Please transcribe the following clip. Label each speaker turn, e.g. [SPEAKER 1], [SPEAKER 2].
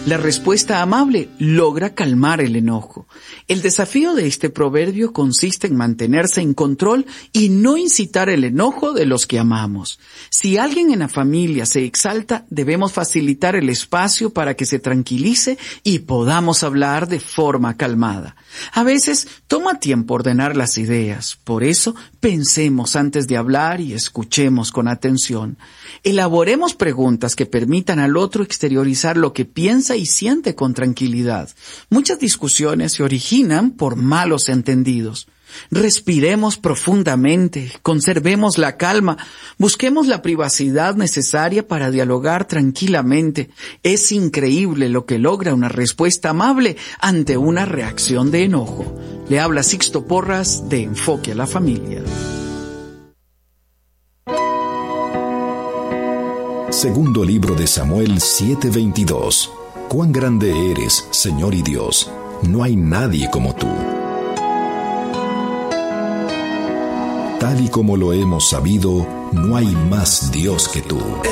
[SPEAKER 1] La respuesta amable logra calmar el enojo. El desafío de este proverbio consiste en mantenerse en control y no incitar el enojo de los que amamos. Si alguien en la familia se exalta, debemos facilitar el espacio para que se tranquilice y podamos hablar de forma calmada. A veces toma tiempo ordenar las ideas, por eso pensemos antes de hablar y escuchemos con atención. Elaboremos preguntas que permitan al otro exteriorizar lo que piensa y siente con tranquilidad. Muchas discusiones se originan por malos entendidos. Respiremos profundamente, conservemos la calma, busquemos la privacidad necesaria para dialogar tranquilamente. Es increíble lo que logra una respuesta amable ante una reacción de enojo. Le habla Sixto Porras de Enfoque a la Familia.
[SPEAKER 2] Segundo libro de Samuel 7:22. Cuán grande eres, Señor y Dios. No hay nadie como tú. Tal y como lo hemos sabido, no hay más Dios que tú.